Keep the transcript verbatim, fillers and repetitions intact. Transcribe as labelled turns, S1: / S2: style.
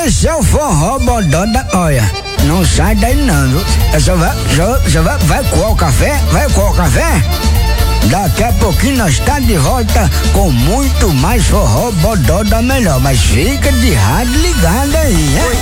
S1: esse é o forró bodó da... Olha, não sai daí não, viu? Você vai, você vai, vai coar o café? Vai coar o café? Daqui a pouquinho nós tá de volta com muito mais forró bodó da melhor. Mas fica de rádio ligado aí, hein?